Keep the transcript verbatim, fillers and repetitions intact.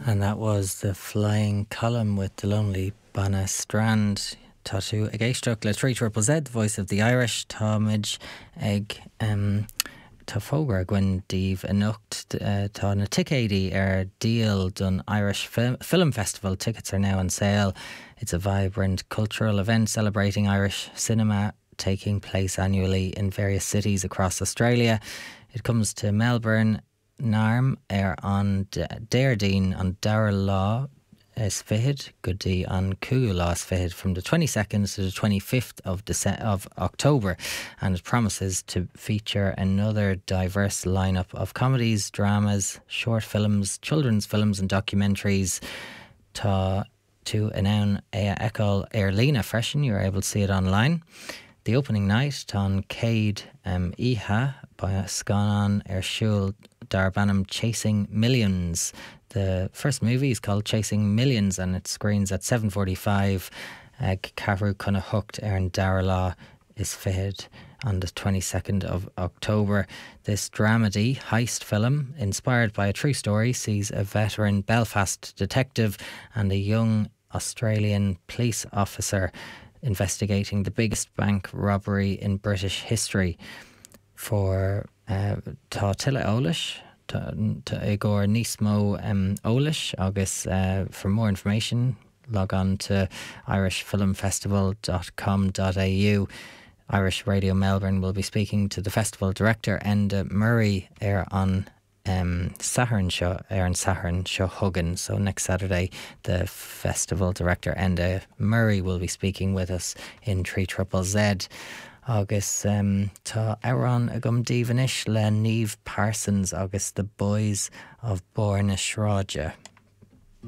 And that was The Flying Column with The Lonely Bana Strand. Tatu ag éisteach le three triple Z, the voice of the Irish, Táimid ag um, tá fógra gwen díomh a nucht uh, tá na ticéidí ar deal done Irish Film, Film Festival. Tickets are now on sale. It's a vibrant cultural event celebrating Irish cinema taking place annually in various cities across Australia. It comes to Melbourne, Narm, ar on Dairdine on Dara Law is fihid, Goodie on Cooga Law is fihid from the twenty-second to the twenty-fifth of, Dece- of October, and it promises to feature another diverse lineup of comedies, dramas, short films, children's films and documentaries. Tá to announce Ecol Airlina freshen, you're able to see it online. The opening night, Tá Cade um, Iha by Scanan Ershul Darbanam Chasing Millions. The first movie is called Chasing Millions and it screens at seven forty-five. Uh, Carú Cunna Hooked Aaron Darralaw is fitted on the twenty-second of October. This dramedy heist film, inspired by a true story, sees a veteran Belfast detective and a young Australian police officer investigating the biggest bank robbery in British history. For uh, Tá Tilla Eolish, Tá Igor Nismo um, Eolish, August, uh, for more information, log on to irish film festival dot com dot a u. Irish Radio Melbourne will be speaking to the festival director, Enda Murray, er on um, Saharan show, er on Saharan show Huggin. So next Saturday, the festival director, Enda Murray, will be speaking with us in three triple Z. Agus um, tá Aaron agum dívanis le Niamh Parsons agus the Boys of Borna Shráide.